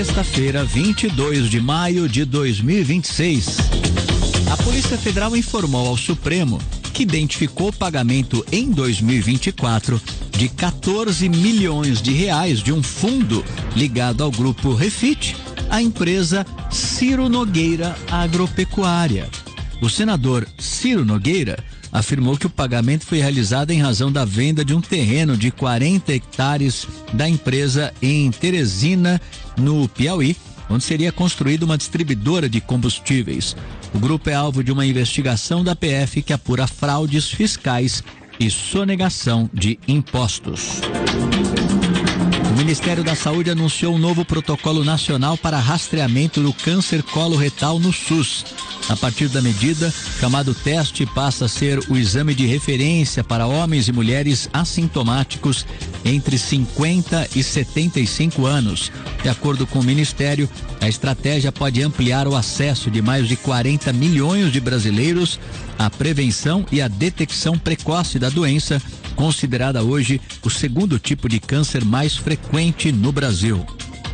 Sexta-feira, 22 de maio de 2026. A Polícia Federal informou ao Supremo que identificou o pagamento em 2024 de 14 milhões de reais de um fundo ligado ao grupo Refit, a empresa Ciro Nogueira Agropecuária. O senador Ciro Nogueira afirmou que o pagamento foi realizado em razão da venda de um terreno de 40 hectares da empresa em Teresina, no Piauí, onde seria construída uma distribuidora de combustíveis. O grupo é alvo de uma investigação da PF que apura fraudes fiscais e sonegação de impostos. O Ministério da Saúde anunciou um novo protocolo nacional para rastreamento do câncer coloretal no SUS. A partir da medida, chamado teste passa a ser o exame de referência para homens e mulheres assintomáticos entre 50 e 75 anos. De acordo com o Ministério, a estratégia pode ampliar o acesso de mais de 40 milhões de brasileiros à prevenção e à detecção precoce da doença, considerada hoje o segundo tipo de câncer mais frequente no Brasil.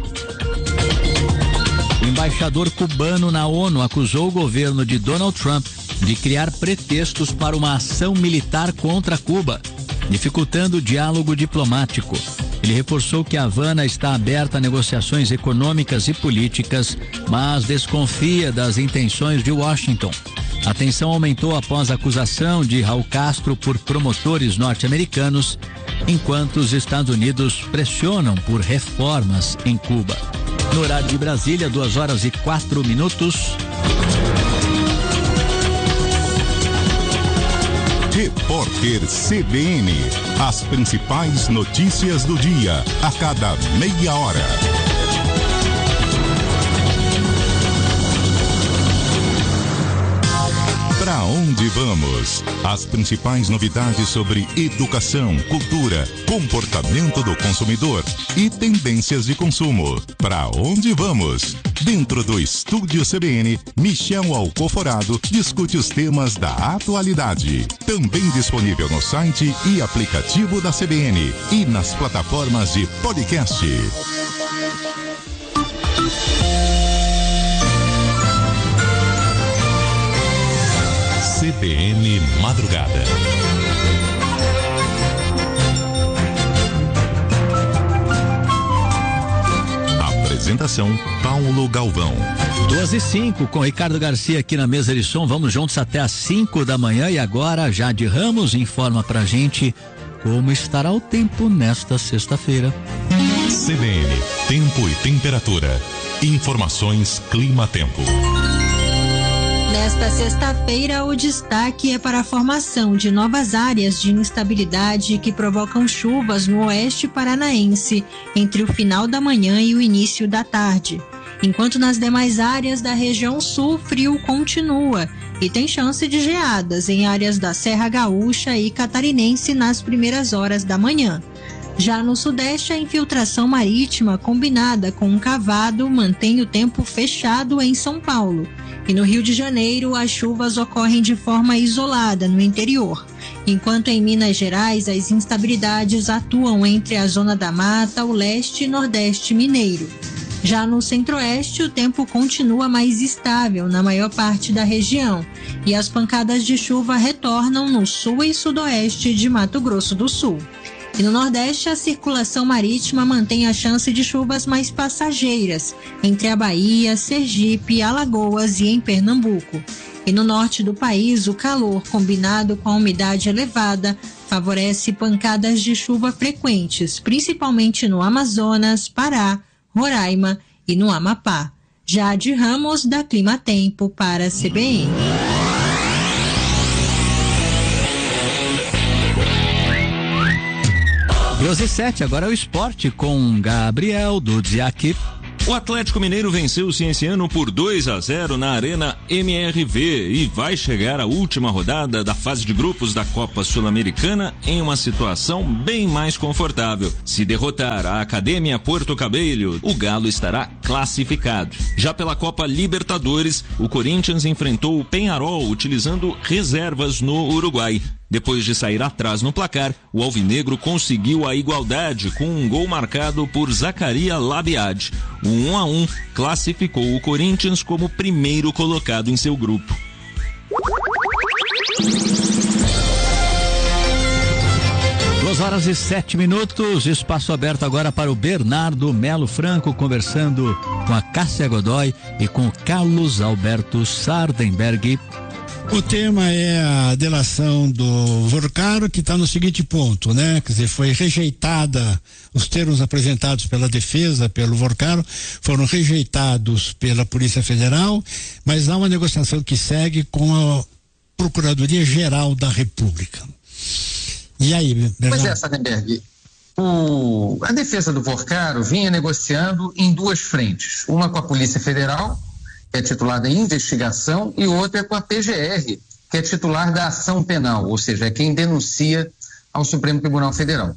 O embaixador cubano na ONU acusou o governo de Donald Trump de criar pretextos para uma ação militar contra Cuba, dificultando o diálogo diplomático. Ele reforçou que a Havana está aberta a negociações econômicas e políticas, mas desconfia das intenções de Washington. A tensão aumentou após a acusação de Raul Castro por promotores norte-americanos, enquanto os Estados Unidos pressionam por reformas em Cuba. No horário de Brasília, 2h04. Repórter CBN. As principais notícias do dia, a cada meia hora. Para onde vamos? As principais novidades sobre educação, cultura, comportamento do consumidor e tendências de consumo. Para onde vamos? Dentro do Estúdio CBN, Michel Alcoforado discute os temas da atualidade. Também disponível no site e aplicativo da CBN e nas plataformas de podcast. CBN Madrugada. Apresentação Paulo Galvão. 2h05 com Ricardo Garcia aqui na mesa de som. Vamos juntos até às 5 da manhã e agora Jade Ramos informa pra gente como estará o tempo nesta sexta-feira. CBN, tempo e temperatura. Informações Clima-Tempo. Nesta sexta-feira, o destaque é para a formação de novas áreas de instabilidade que provocam chuvas no oeste paranaense entre o final da manhã e o início da tarde. Enquanto nas demais áreas da região sul, frio continua e tem chance de geadas em áreas da Serra Gaúcha e Catarinense nas primeiras horas da manhã. Já no sudeste, a infiltração marítima combinada com um cavado mantém o tempo fechado em São Paulo. E no Rio de Janeiro, as chuvas ocorrem de forma isolada no interior, enquanto em Minas Gerais as instabilidades atuam entre a Zona da Mata, o leste e nordeste mineiro. Já no centro-oeste, o tempo continua mais estável na maior parte da região e as pancadas de chuva retornam no sul e sudoeste de Mato Grosso do Sul. E no Nordeste, a circulação marítima mantém a chance de chuvas mais passageiras entre a Bahia, Sergipe, Alagoas e em Pernambuco. E no norte do país, o calor, combinado com a umidade elevada, favorece pancadas de chuva frequentes, principalmente no Amazonas, Pará, Roraima e no Amapá. Jade Ramos, da Clima Tempo, para a CBN. 2h07, agora é o esporte com Gabriel Dudziak. O Atlético Mineiro venceu o Cienciano por 2-0 na Arena MRV e vai chegar à última rodada da fase de grupos da Copa Sul-Americana em uma situação bem mais confortável. Se derrotar a Academia Porto Cabello, o Galo estará classificado. Já pela Copa Libertadores, o Corinthians enfrentou o Peñarol utilizando reservas no Uruguai. Depois de sair atrás no placar, o alvinegro conseguiu a igualdade com um gol marcado por Zacaria Labiad. O 1-1 classificou o Corinthians como primeiro colocado em seu grupo. Horas e 7 minutos, espaço aberto agora para o Bernardo Melo Franco, conversando com a Cássia Godoy e com o Carlos Alberto Sardenberg. O tema é a delação do Vorcaro, que está no seguinte ponto, né? Quer dizer, foi rejeitada, os termos apresentados pela defesa, pelo Vorcaro, foram rejeitados pela Polícia Federal, mas há uma negociação que segue com a Procuradoria-Geral da República. E aí, Bernardo? Pois é, Sardenberg, a defesa do Vorcaro vinha negociando em duas frentes, uma com a Polícia Federal, que é titular da investigação, e outra com a PGR, que é titular da ação penal, ou seja, é quem denuncia ao Supremo Tribunal Federal.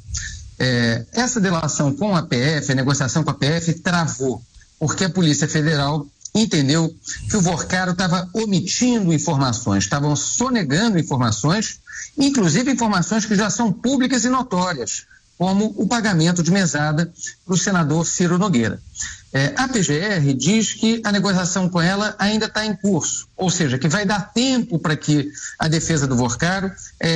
Essa delação com a PF, a negociação com a PF, travou, porque a Polícia Federal entendeu que o Vorcaro estava omitindo informações, estavam sonegando informações, inclusive informações que já são públicas e notórias, como o pagamento de mesada para o senador Ciro Nogueira. A PGR diz que a negociação com ela ainda está em curso, ou seja, que vai dar tempo para que a defesa do Vorcaro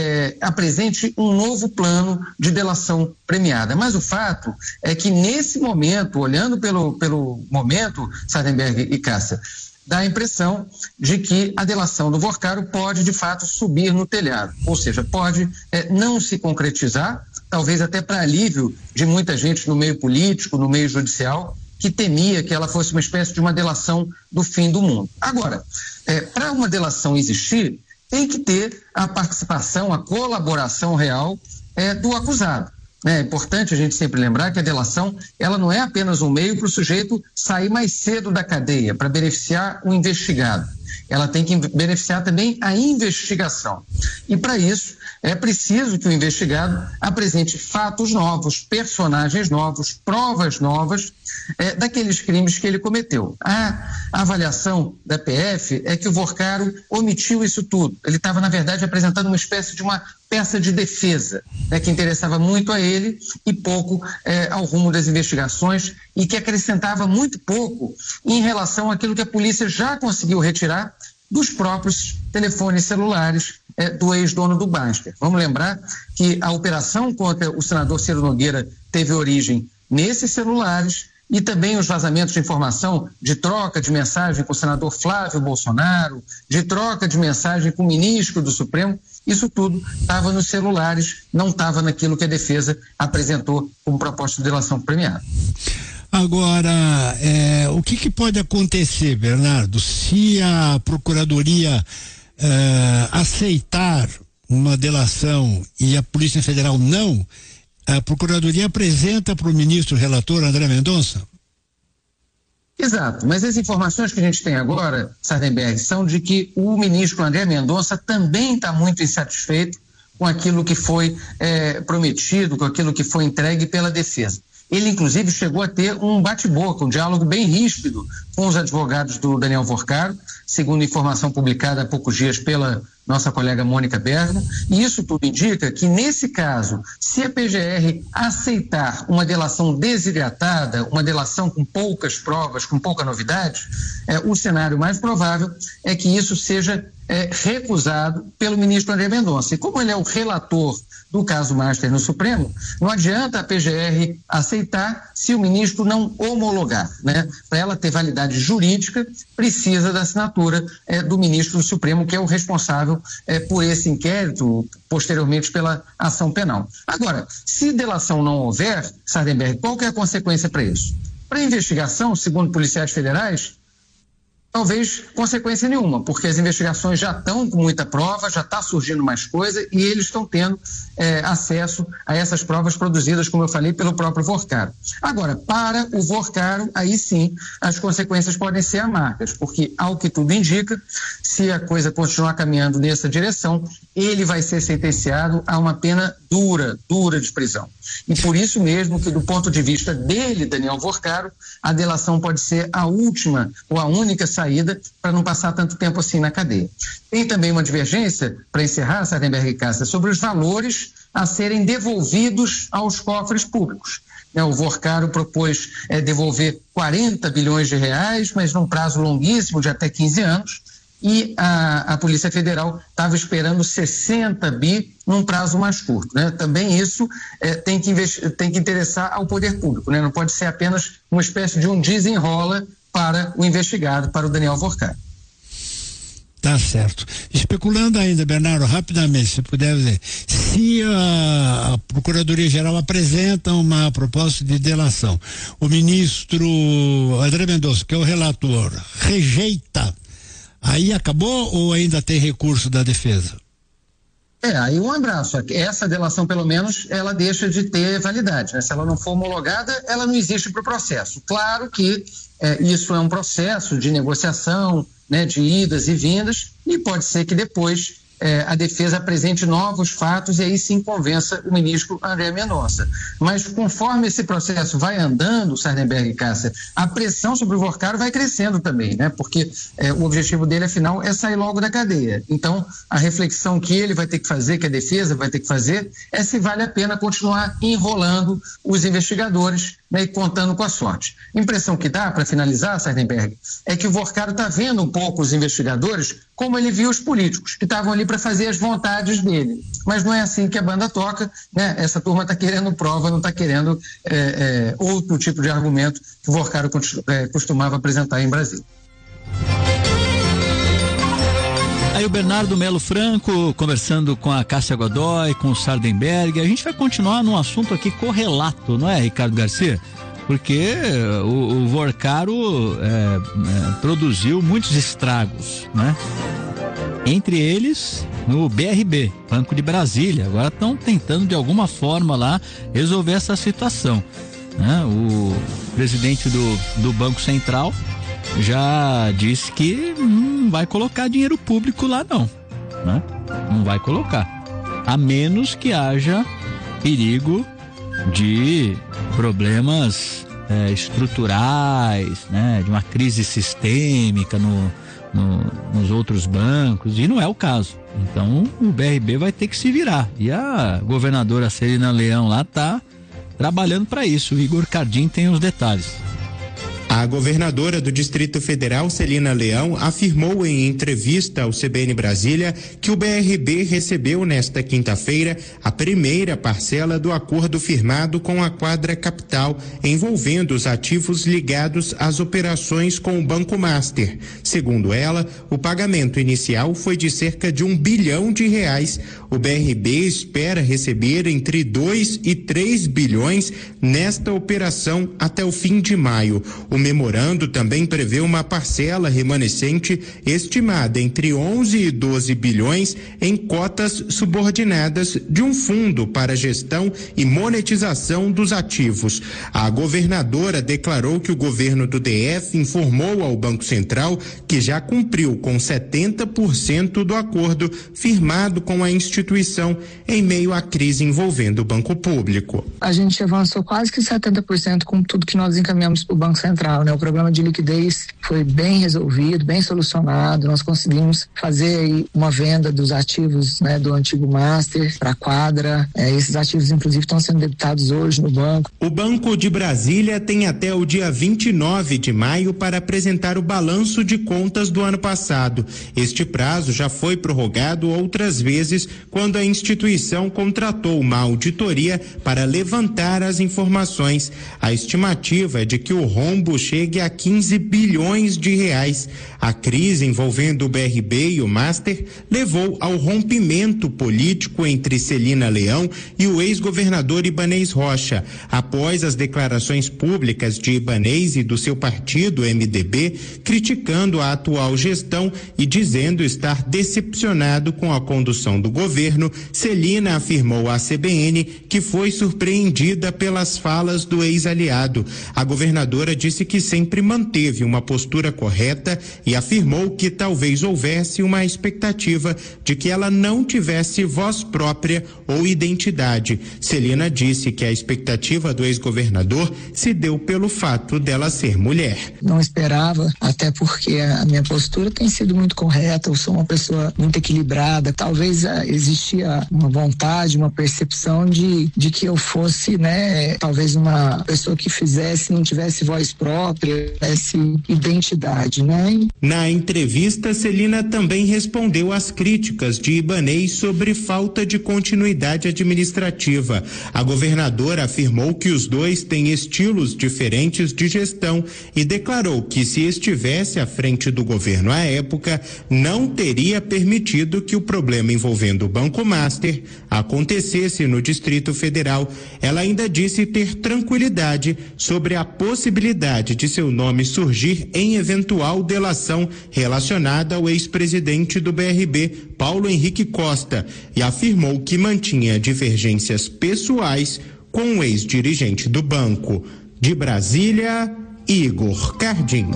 apresente um novo plano de delação premiada. Mas o fato é que nesse momento, olhando pelo momento, Sardenberg e Cássia, dá a impressão de que a delação do Vorcaro pode, de fato, subir no telhado, ou seja, pode não se concretizar, talvez até para alívio de muita gente no meio político, no meio judicial, que temia que ela fosse uma espécie de uma delação do fim do mundo. Agora, para uma delação existir, tem que ter a participação, a colaboração real do acusado. É importante a gente sempre lembrar que a delação, ela não é apenas um meio para o sujeito sair mais cedo da cadeia, para beneficiar o investigado. Ela tem que beneficiar também a investigação. E para isso, é preciso que o investigado apresente fatos novos, personagens novos, provas novas daqueles crimes que ele cometeu. A avaliação da PF é que o Vorcaro omitiu isso tudo. Ele estava, na verdade, apresentando uma espécie de uma peça de defesa, que interessava muito a ele e pouco ao rumo das investigações, e que acrescentava muito pouco em relação àquilo que a polícia já conseguiu retirar dos próprios telefones celulares do ex-dono do Baster. Vamos lembrar que a operação contra o senador Ciro Nogueira teve origem nesses celulares, e também os vazamentos de informação de troca de mensagem com o senador Flávio Bolsonaro, de troca de mensagem com o ministro do Supremo. Isso tudo estava nos celulares, não estava naquilo que a defesa apresentou como proposta de delação premiada. Agora, o que pode acontecer, Bernardo, se a Procuradoria aceitar uma delação e a Polícia Federal não? A Procuradoria apresenta para o ministro relator André Mendonça? Exato, mas as informações que a gente tem agora, Sardenberg, são de que o ministro André Mendonça também está muito insatisfeito com aquilo que foi prometido, com aquilo que foi entregue pela defesa. Ele, inclusive, chegou a ter um bate-boca, um diálogo bem ríspido com os advogados do Daniel Vorcaro, segundo informação publicada há poucos dias pela nossa colega Mônica Bergamo, e isso tudo indica que, nesse caso, se a PGR aceitar uma delação desidratada, uma delação com poucas provas, com pouca novidade, o cenário mais provável é que isso seja recusado pelo ministro André Mendonça. E como ele é o relator do caso Master no Supremo, não adianta a PGR aceitar se o ministro não homologar, né? Para ela ter validade jurídica, precisa da assinatura do ministro do Supremo, que é o responsável por esse inquérito, posteriormente pela ação penal. Agora, se delação não houver, Sardenberg, qual que é a consequência para isso? Para a investigação, segundo policiais federais, talvez consequência nenhuma, porque as investigações já estão com muita prova, já está surgindo mais coisa e eles estão tendo acesso a essas provas produzidas, como eu falei, pelo próprio Vorcaro. Agora, para o Vorcaro, aí sim, as consequências podem ser amargas, porque, ao que tudo indica, se a coisa continuar caminhando nessa direção, ele vai ser sentenciado a uma pena dura de prisão. E por isso mesmo que, do ponto de vista dele, Daniel Vorcaro, a delação pode ser a última ou a única saída para não passar tanto tempo assim na cadeia. Tem também uma divergência, para encerrar, Sardenberg e Cássia, sobre os valores a serem devolvidos aos cofres públicos. O Vorcaro propôs devolver 40 bilhões de reais, mas num prazo longuíssimo de até 15 anos, e a Polícia Federal estava esperando 60 bi num prazo mais curto, né? Também isso tem que interessar ao poder público, né? Não pode ser apenas uma espécie de um desenrola para o investigado, para o Daniel Vorcaro. Tá certo. Especulando ainda, Bernardo, rapidamente, se puder dizer, se a Procuradoria-Geral apresenta uma proposta de delação, o ministro André Mendonça, que é o relator, rejeita, aí acabou ou ainda tem recurso da defesa? Aí um abraço. Essa delação, pelo menos, ela deixa de ter validade, né? Se ela não for homologada, ela não existe para o processo. Claro que isso é um processo de negociação, né, de idas e vindas, e pode ser que depois a defesa apresente novos fatos e aí sim convença o ministro André Mendonça. Mas conforme esse processo vai andando, Sardenberg e Cássia, a pressão sobre o Vorcaro vai crescendo também, né? Porque o objetivo dele, afinal, é sair logo da cadeia. Então, a reflexão que ele vai ter que fazer, que a defesa vai ter que fazer, é se vale a pena continuar enrolando os investigadores, né, e contando com a sorte. A impressão que dá, para finalizar, Sardenberg, é que o Vorcaro está vendo um pouco os investigadores como ele viu os políticos, que estavam ali para fazer as vontades dele. Mas não é assim que a banda toca, né? Essa turma está querendo prova, não está querendo outro tipo de argumento que o Vorcaro costumava apresentar em Brasília. Aí o Bernardo Melo Franco conversando com a Cássia Godoy, com o Sardenberg. A gente vai continuar num assunto aqui correlato, não é, Ricardo Garcia? Porque o Vorcaro produziu muitos estragos, né? Entre eles no BRB, Banco de Brasília. Agora estão tentando de alguma forma lá resolver essa situação, né? O presidente do Banco Central já disse que não vai colocar dinheiro público lá não, né? Não vai colocar, a menos que haja perigo de problemas estruturais, né? De uma crise sistêmica nos outros bancos, e não é o caso. Então o BRB vai ter que se virar, e a governadora Celina Leão lá tá trabalhando para isso. O Igor Cardim tem os detalhes. A governadora do Distrito Federal, Celina Leão, afirmou em entrevista ao CBN Brasília que o BRB recebeu nesta quinta-feira a primeira parcela do acordo firmado com a Quadra Capital, envolvendo os ativos ligados às operações com o Banco Master. Segundo ela, o pagamento inicial foi de cerca de R$1 bilhão. O BRB espera receber entre 2 e 3 bilhões nesta operação até o fim de maio. O memorando também prevê uma parcela remanescente estimada entre 11 e 12 bilhões em cotas subordinadas de um fundo para gestão e monetização dos ativos. A governadora declarou que o governo do DF informou ao Banco Central que já cumpriu com 70% do acordo firmado com a instituição em meio à crise envolvendo o banco público. A gente avançou quase que 70% com tudo que nós encaminhamos para o Banco Central, né? O problema de liquidez foi bem resolvido, bem solucionado. Nós conseguimos fazer aí uma venda dos ativos, né, do antigo Master para a Quadra. Esses ativos, inclusive, estão sendo debitados hoje no banco. O Banco de Brasília tem até o dia 29 de maio para apresentar o balanço de contas do ano passado. Este prazo já foi prorrogado outras vezes quando a instituição contratou uma auditoria para levantar as informações. A estimativa é de que o rombo chegue a R$15 bilhões. A crise envolvendo o BRB e o Master levou ao rompimento político entre Celina Leão e o ex-governador Ibanez Rocha. Após as declarações públicas de Ibanez e do seu partido, MDB, criticando a atual gestão e dizendo estar decepcionado com a condução do governo, Celina afirmou à CBN que foi surpreendida pelas falas do ex-aliado. A governadora disse que sempre manteve uma postura correta e afirmou que talvez houvesse uma expectativa de que ela não tivesse voz própria ou identidade. Celina disse que a expectativa do ex-governador se deu pelo fato dela ser mulher. Não esperava, até porque a minha postura tem sido muito correta, eu sou uma pessoa muito equilibrada. Talvez existia uma vontade, uma percepção de que eu fosse, talvez uma pessoa que não tivesse voz própria, tivesse identidade, Na entrevista, Celina também respondeu às críticas de Ibanez sobre falta de continuidade administrativa. A governadora afirmou que os dois têm estilos diferentes de gestão e declarou que, se estivesse à frente do governo à época, não teria permitido que o problema envolvendo o Banco Master acontecesse no Distrito Federal. Ela ainda disse ter tranquilidade sobre a possibilidade de seu nome surgir em eventual delação relacionada ao ex-presidente do BRB, Paulo Henrique Costa, e afirmou que mantinha divergências pessoais com o ex-dirigente do banco. De Brasília, Igor Cardim.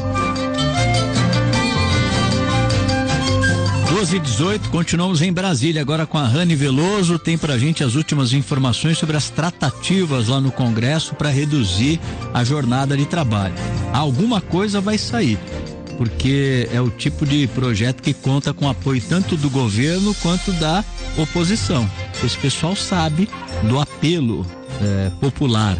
12h18, continuamos em Brasília, agora com a Rani Veloso. Tem pra gente as últimas informações sobre as tratativas lá no Congresso para reduzir a jornada de trabalho. Alguma coisa vai sair, porque é o tipo de projeto que conta com apoio tanto do governo quanto da oposição. Esse pessoal sabe do apelo popular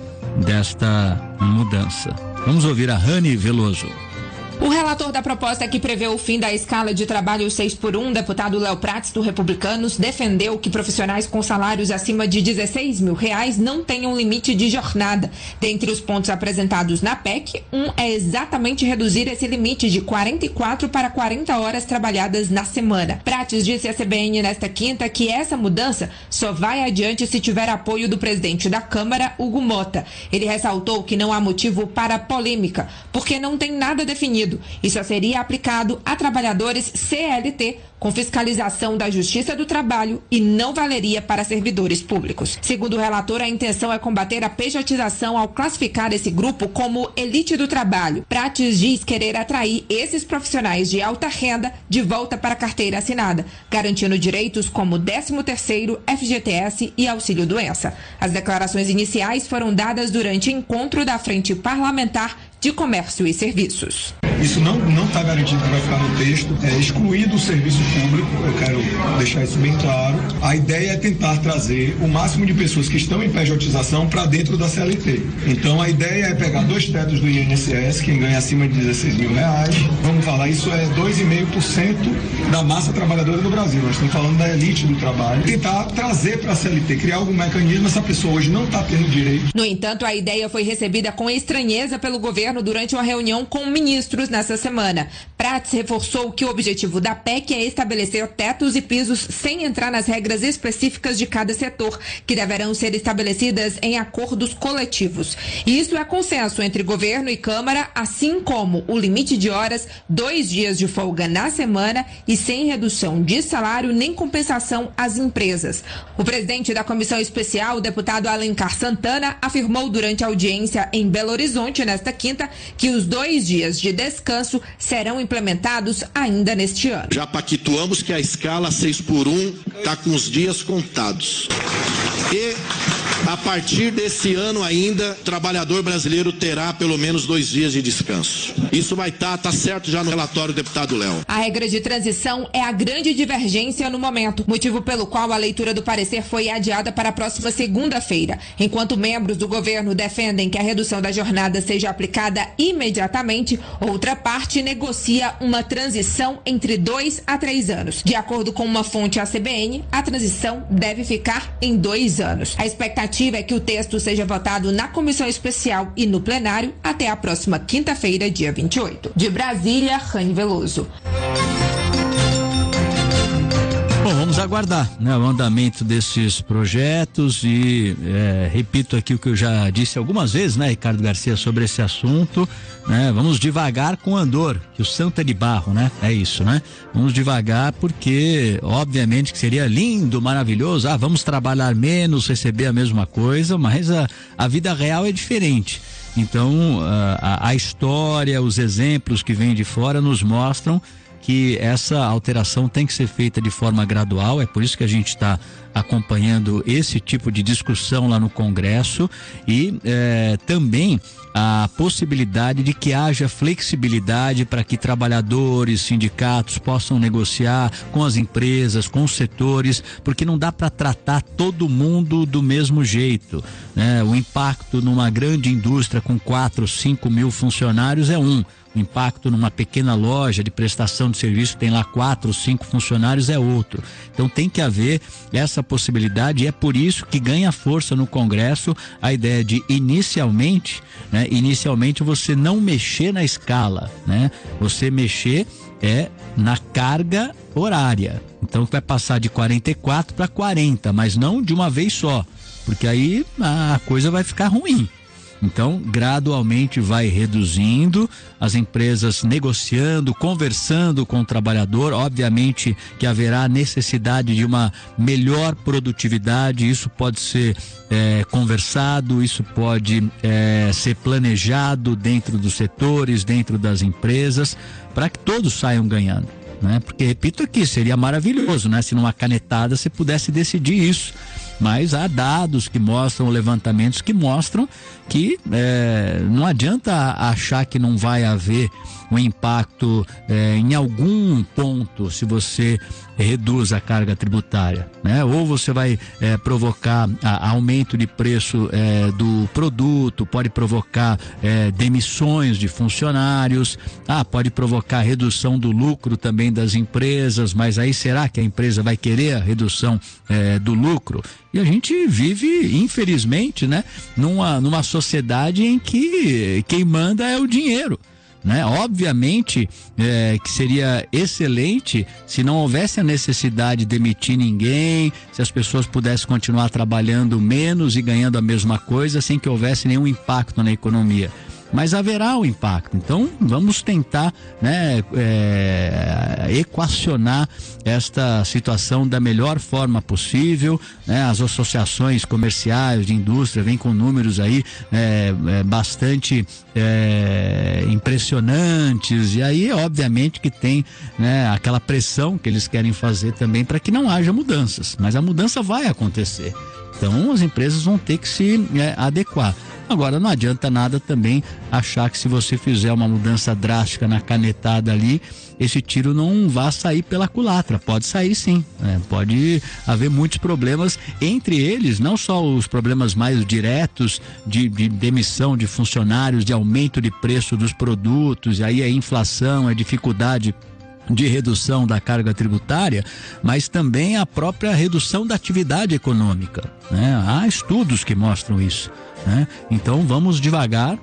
desta mudança. Vamos ouvir a Rani Veloso. O relator da proposta que prevê o fim da escala de trabalho 6x1, deputado Léo Prats, do Republicanos, defendeu que profissionais com salários acima de R$16 mil não tenham limite de jornada. Dentre os pontos apresentados na PEC, é exatamente reduzir esse limite de 44 para 40 horas trabalhadas na semana. Prats disse à CBN nesta quinta que essa mudança só vai adiante se tiver apoio do presidente da Câmara, Hugo Mota. Ele ressaltou que não há motivo para polêmica, porque não tem nada definido. Isso seria aplicado a trabalhadores CLT com fiscalização da Justiça do Trabalho e não valeria para servidores públicos. Segundo o relator, a intenção é combater a pejotização ao classificar esse grupo como elite do trabalho. Prats diz querer atrair esses profissionais de alta renda de volta para a carteira assinada, garantindo direitos como 13º, FGTS e auxílio-doença. As declarações iniciais foram dadas durante encontro da Frente Parlamentar de Comércio e Serviços. Isso não está garantido que vai ficar no texto, é excluído o serviço público, eu quero deixar isso bem claro. A ideia é tentar trazer o máximo de pessoas que estão em pejotização para dentro da CLT. Então a ideia é pegar 2 tetos do INSS, quem ganha acima de R$16 mil, vamos falar, isso é 2,5% da massa trabalhadora do Brasil, nós estamos falando da elite do trabalho, tentar trazer para a CLT, criar algum mecanismo, essa pessoa hoje não está tendo direito. No entanto, a ideia foi recebida com estranheza pelo governo durante uma reunião com ministros nessa semana. Prats reforçou que o objetivo da PEC é estabelecer tetos e pisos sem entrar nas regras específicas de cada setor, que deverão ser estabelecidas em acordos coletivos. E isso é consenso entre governo e Câmara, assim como o limite de horas, 2 dias de folga na semana e sem redução de salário nem compensação às empresas. O presidente da Comissão Especial, o deputado Alencar Santana, afirmou durante a audiência em Belo Horizonte nesta quinta que os 2 dias de descanso serão implementados ainda neste ano. Já pactuamos que a escala 6x1 está com os dias contados. E a partir desse ano ainda, o trabalhador brasileiro terá pelo menos 2 dias de descanso. Isso vai tá certo já no relatório do deputado Léo. A regra de transição é a grande divergência no momento, motivo pelo qual a leitura do parecer foi adiada para a próxima segunda-feira. Enquanto membros do governo defendem que a redução da jornada seja aplicada imediatamente, outra parte negocia uma transição entre 2 a 3 anos. De acordo com uma fonte à CBN, a transição deve ficar em 2 anos. A expectativa é que o texto seja votado na comissão especial e no plenário até a próxima quinta-feira, dia 28. De Brasília, Rani Veloso. Bom, vamos aguardar, né, o andamento desses projetos e repito aqui o que eu já disse algumas vezes, né, Ricardo Garcia, sobre esse assunto, né, vamos devagar com andor, que o santo é de barro, né, é isso, né, vamos devagar porque obviamente que seria lindo, maravilhoso, vamos trabalhar menos, receber a mesma coisa, mas a vida real é diferente. Então, a história, os exemplos que vêm de fora nos mostram que essa alteração tem que ser feita de forma gradual. É por isso que a gente está acompanhando esse tipo de discussão lá no Congresso e também a possibilidade de que haja flexibilidade para que trabalhadores, sindicatos possam negociar com as empresas, com os setores, porque não dá para tratar todo mundo do mesmo jeito, né? O impacto numa grande indústria com 4, 5 mil funcionários é um. O impacto numa pequena loja de prestação de serviço, tem lá 4 ou 5 funcionários, é outro. Então tem que haver essa possibilidade, e é por isso que ganha força no Congresso a ideia de inicialmente você não mexer na escala, né? Você mexer na carga horária. Então vai passar de 44 para 40, mas não de uma vez só, porque aí a coisa vai ficar ruim. Então, gradualmente vai reduzindo, as empresas negociando, conversando com o trabalhador. Obviamente que haverá necessidade de uma melhor produtividade, isso pode ser conversado, isso pode ser planejado dentro dos setores, dentro das empresas, para que todos saiam ganhando, né? Porque, repito aqui, seria maravilhoso, né? Se numa canetada você pudesse decidir isso. Mas há dados que mostram, levantamentos que mostram que não adianta achar que não vai haver um impacto em algum ponto se você reduz a carga tributária, né? Ou você vai provocar aumento de preço do produto, pode provocar demissões de funcionários, pode provocar redução do lucro também das empresas, mas aí será que a empresa vai querer a redução do lucro? E a gente vive, infelizmente, né, numa sociedade em que quem manda é o dinheiro, né? Obviamente que seria excelente se não houvesse a necessidade de demitir ninguém, se as pessoas pudessem continuar trabalhando menos e ganhando a mesma coisa sem que houvesse nenhum impacto na economia. Mas haverá um impacto. Então vamos tentar, né, equacionar esta situação da melhor forma possível, né? As associações comerciais de indústria vêm com números aí bastante impressionantes, e aí obviamente que tem, né, aquela pressão que eles querem fazer também para que não haja mudanças, mas a mudança vai acontecer. Então as empresas vão ter que se adequar. Agora, não adianta nada também achar que se você fizer uma mudança drástica na canetada ali, esse tiro não vai sair pela culatra. Pode sair sim, pode haver muitos problemas, entre eles não só os problemas mais diretos de demissão de funcionários, de aumento de preço dos produtos, e aí a inflação, a dificuldade de redução da carga tributária, mas também a própria redução da atividade econômica, né? Há estudos que mostram isso, né? Então vamos devagar,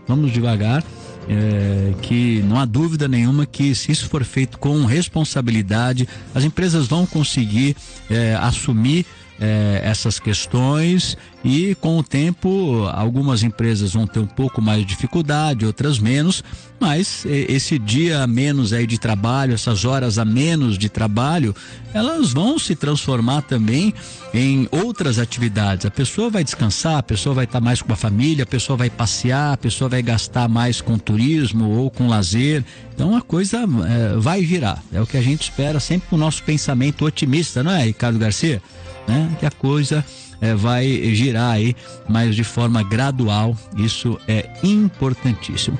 que não há dúvida nenhuma que se isso for feito com responsabilidade, as empresas vão conseguir assumir essas questões, e com o tempo algumas empresas vão ter um pouco mais de dificuldade, outras menos, mas esse dia a menos aí de trabalho, essas horas a menos de trabalho, elas vão se transformar também em outras atividades. A pessoa vai descansar, a pessoa vai estar mais com a família, a pessoa vai passear, a pessoa vai gastar mais com turismo ou com lazer. Então a coisa vai girar, é o que a gente espera, sempre com o nosso pensamento otimista, não é, Ricardo Garcia? Né? Que a coisa vai girar aí, mas de forma gradual. Isso é importantíssimo.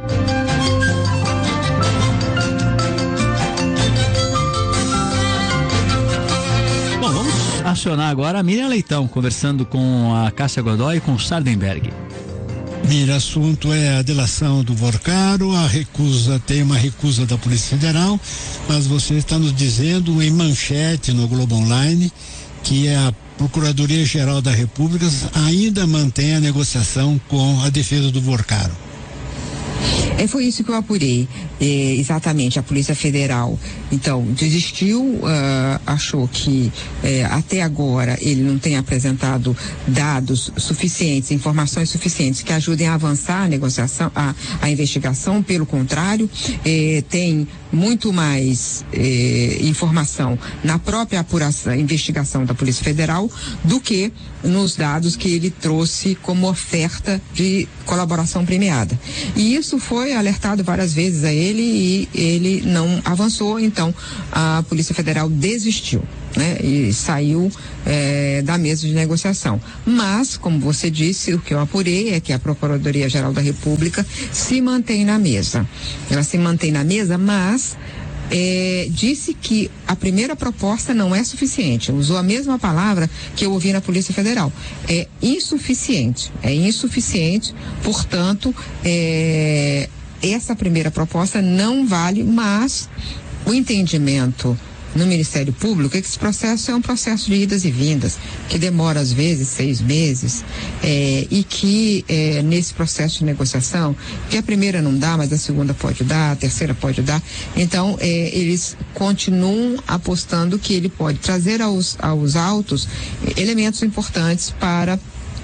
Bom, vamos acionar agora a Miriam Leitão, conversando com a Cássia Godoy e com o Sardenberg. Mira, assunto é a delação do Vorcaro, tem uma recusa da Polícia Federal, mas você está nos dizendo em manchete no Globo Online que a Procuradoria-Geral da República ainda mantém a negociação com a defesa do Vorcaro. Foi isso que eu apurei, exatamente. A Polícia Federal, então, desistiu, achou que até agora ele não tem apresentado dados suficientes, informações suficientes que ajudem a avançar a negociação, a investigação. Pelo contrário, tem muito mais informação na própria apuração, investigação da Polícia Federal do que nos dados que ele trouxe como oferta de colaboração premiada. E isso foi alertado várias vezes a ele e ele não avançou, então a Polícia Federal desistiu, né? E saiu da mesa de negociação. Mas, como você disse, o que eu apurei é que a Procuradoria-Geral da República se mantém na mesa. Ela se mantém na mesa, mas disse que a primeira proposta não é suficiente. Usou a mesma palavra que eu ouvi na Polícia Federal. É insuficiente. Portanto, essa primeira proposta não vale, mas o entendimento no Ministério Público é que esse processo é um processo de idas e vindas, que demora às vezes 6 meses, e que nesse processo de negociação, que a primeira não dá, mas a segunda pode dar, a terceira pode dar, então eles continuam apostando que ele pode trazer aos autos elementos importantes para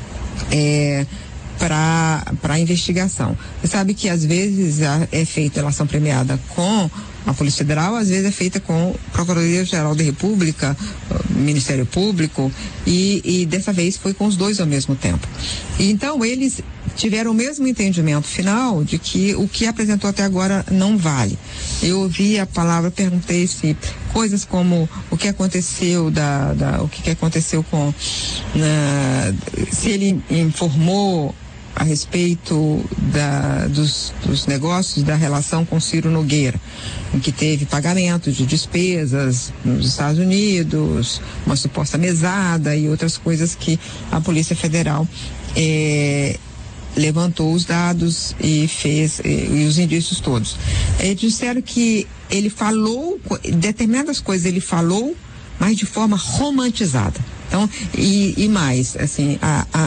a investigação. Você sabe que às vezes é feita a ação premiada com a Polícia Federal, às vezes é feita com a Procuradoria-Geral da República, Ministério Público, e dessa vez foi com os dois ao mesmo tempo. E então eles tiveram o mesmo entendimento final de que o que apresentou até agora não vale. Eu ouvi a palavra, perguntei se coisas como o que aconteceu o que aconteceu com se ele informou a respeito dos negócios da relação com Ciro Nogueira, em que teve pagamento de despesas nos Estados Unidos, uma suposta mesada e outras coisas que a Polícia Federal levantou os dados e fez e os indícios todos. Disseram que ele falou determinadas coisas, ele falou, mas de forma romantizada. Então, e mais, assim,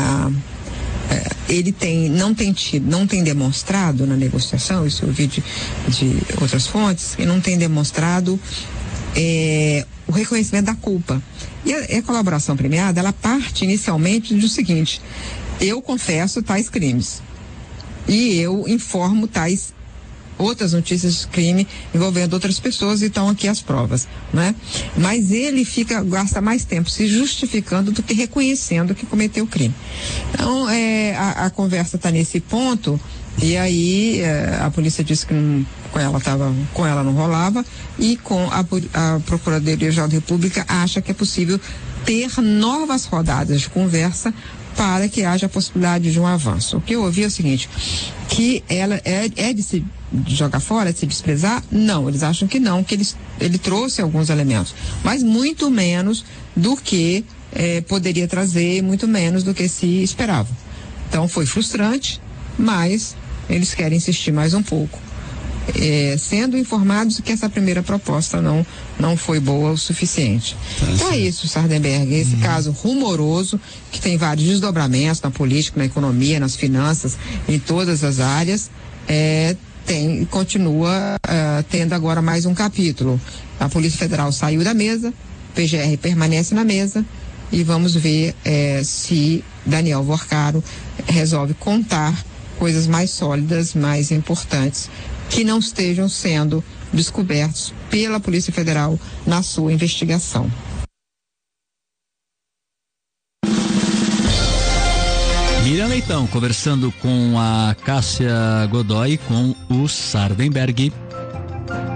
ele não tem demonstrado na negociação, isso eu ouvi de outras fontes, que não tem demonstrado o reconhecimento da culpa. E a colaboração premiada, ela parte inicialmente do seguinte: eu confesso tais crimes e eu informo tais outras notícias de crime envolvendo outras pessoas, e estão aqui as provas, né? Mas ele gasta mais tempo se justificando do que reconhecendo que cometeu o crime. Então, a conversa está nesse ponto, e aí a polícia disse que com ela não rolava, e com a Procuradoria-Geral da República acha que é possível ter novas rodadas de conversa para que haja a possibilidade de um avanço. O que eu ouvi é o seguinte, que ela é de se jogar fora, de se desprezar? Não, eles acham que não, que ele trouxe alguns elementos, mas muito menos do que poderia trazer, muito menos do que se esperava. Então foi frustrante, mas eles querem insistir mais um pouco, sendo informados que essa primeira proposta não foi boa o suficiente. Então é isso, Sardenberg, esse caso rumoroso, que tem vários desdobramentos na política, na economia, nas finanças, em todas as áreas, continua tendo agora mais um capítulo. A Polícia Federal saiu da mesa, o PGR permanece na mesa, e vamos ver se Daniel Vorcaro resolve contar coisas mais sólidas, mais importantes, que não estejam sendo descobertos pela Polícia Federal na sua investigação. Miriam Leitão conversando com a Cássia Godoy, com o Sardenberg.